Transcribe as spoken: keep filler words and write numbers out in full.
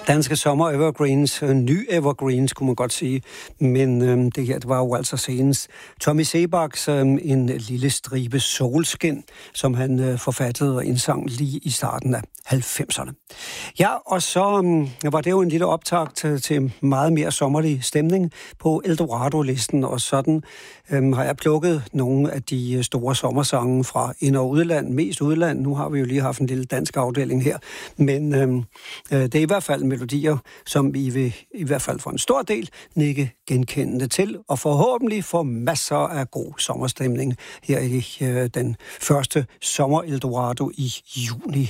Danske sommer evergreens, ny evergreens, kunne man godt sige. Men øhm, det her, det var jo altså senest Tommy Seebachs øhm, En lille stribe solskin, som han øh, forfattede og indsang lige i starten af halvfemserne. Ja, og så øhm, var det jo en lille optakt til, til meget mere sommerlig stemning på Eldorado-listen, og sådan øhm, har jeg plukket nogle af de store sommersange fra ind- og udland, mest udland. Nu har vi jo lige haft en lille dansk afdeling her, men øhm, øh, det er i hvert fald melodier, som vi vil i hvert fald for en stor del nikke genkendende til, og forhåbentlig få masser af god sommerstemning her i øh, den første sommer Eldorado i juni